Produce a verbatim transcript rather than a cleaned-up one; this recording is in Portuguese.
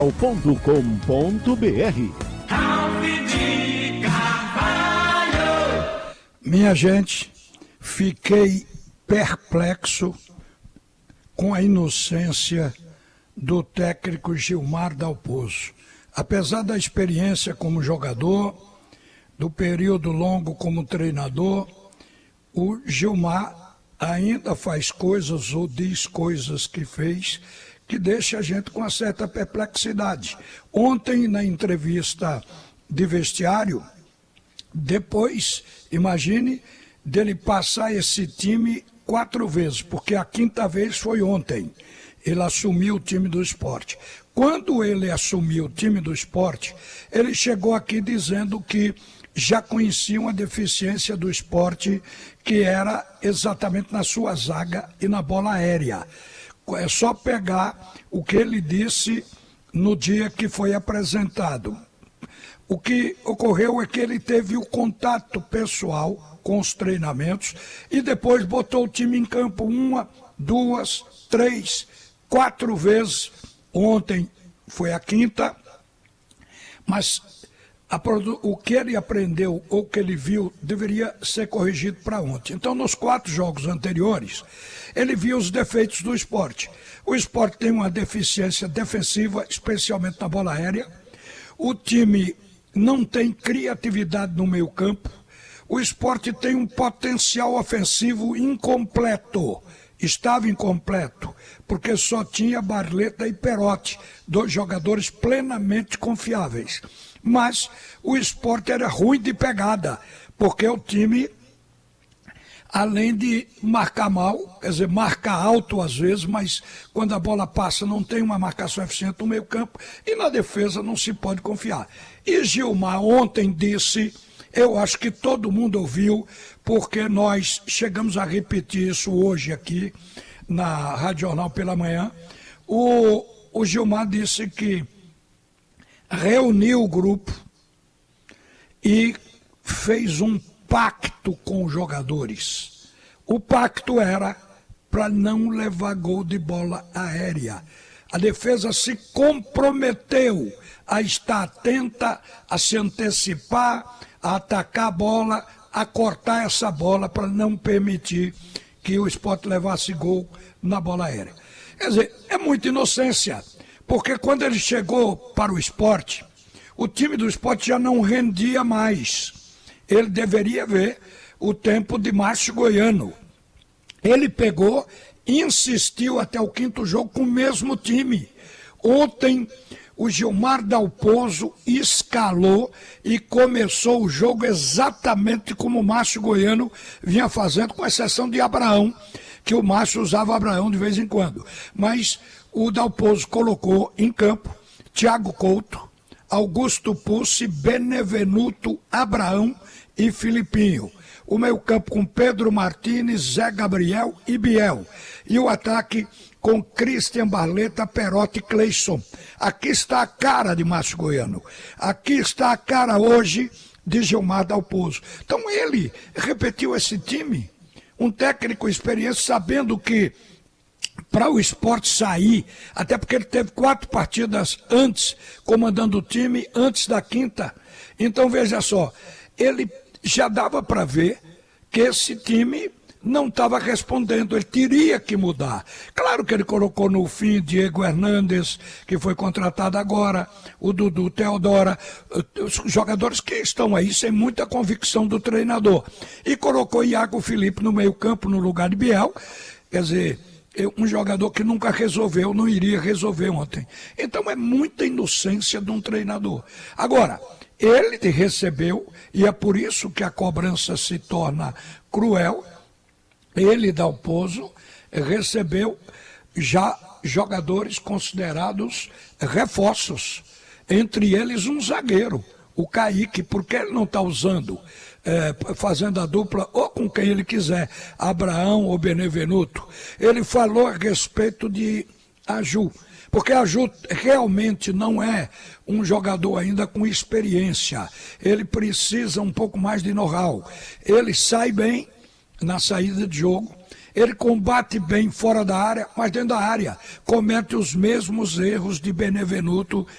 ponto com ponto br. Minha gente, fiquei perplexo com a inocência do técnico Gilmar Dalpozo. Apesar da experiência como jogador, do período longo como treinador, o Gilmar ainda faz coisas ou diz coisas que fez que deixa a gente com uma certa perplexidade. Ontem, na entrevista de vestiário, depois, imagine, dele passar esse time quatro vezes, porque a quinta vez foi ontem. Ele assumiu o time do Sport. Quando ele assumiu o time do Sport, ele chegou aqui dizendo que já conheciam a deficiência do Sport, que era exatamente na sua zaga e na bola aérea. É só pegar o que ele disse no dia que foi apresentado. O que ocorreu é que ele teve o contato pessoal com os treinamentos e depois botou o time em campo uma, duas, três, quatro vezes. Ontem foi a quinta, mas a, o que ele aprendeu ou que ele viu deveria ser corrigido para ontem. Então, nos quatro jogos anteriores, ele viu os defeitos do Sport. O Sport tem uma deficiência defensiva, especialmente na bola aérea. O time não tem criatividade no meio campo. O Sport tem um potencial ofensivo incompleto. Estava incompleto, porque só tinha Barleta e Perotti, dois jogadores plenamente confiáveis. Mas o Sport era ruim de pegada, porque o time, além de marcar mal, quer dizer, marca alto às vezes, mas quando a bola passa não tem uma marcação eficiente no meio campo e na defesa não se pode confiar. E Gilmar ontem disse, eu acho que todo mundo ouviu, porque nós chegamos a repetir isso hoje aqui na Rádio Jornal pela manhã, o, o Gilmar disse que reuniu o grupo e fez um pacto com os jogadores. O pacto era para não levar gol de bola aérea. A defesa se comprometeu a estar atenta, a se antecipar, a atacar a bola, a cortar essa bola para não permitir que o Sport levasse gol na bola aérea. Quer dizer, é muita inocência, porque quando ele chegou para o Sport, o time do Sport já não rendia mais. Ele deveria ver o tempo de Márcio Goiano. Ele pegou e insistiu até o quinto jogo com o mesmo time. Ontem, o Gilmar Dalpozo escalou e começou o jogo exatamente como o Márcio Goiano vinha fazendo, com exceção de Abraão, que o Márcio usava Abraão de vez em quando. Mas o Dalpozo colocou em campo Thiago Couto, Augusto Pucci, Benevenuto, Abraão e Filipinho. O meio campo com Pedro Martins, Zé Gabriel e Biel. E o ataque com Christian Barleta, Perotti e Cleison. Aqui está a cara de Márcio Goiano. Aqui está a cara hoje de Gilmar Dalpozo. Então ele repetiu esse time, um técnico experiente, sabendo que para o Sport sair, até porque ele teve quatro partidas antes, comandando o time, antes da quinta. Então veja só, ele já dava para ver que esse time não estava respondendo, ele teria que mudar. Claro que ele colocou no fim Diego Hernandes, que foi contratado agora, o Dudu Teodora, os jogadores que estão aí sem muita convicção do treinador. E colocou Iago Felipe no meio campo, no lugar de Biel, quer dizer, um jogador que nunca resolveu, não iria resolver ontem. Então é muita inocência de um treinador. Agora, ele recebeu, e é por isso que a cobrança se torna cruel, ele, Dalpozo, recebeu já jogadores considerados reforços, entre eles um zagueiro, o Kaique, porque ele não está usando, é, fazendo a dupla ou com quem ele quiser, Abraão ou Benevenuto. Ele falou a respeito de Aju, porque Aju realmente não é um jogador ainda com experiência, ele precisa um pouco mais de know-how, ele sai bem na saída de jogo, ele combate bem fora da área, mas dentro da área comete os mesmos erros de Benevenuto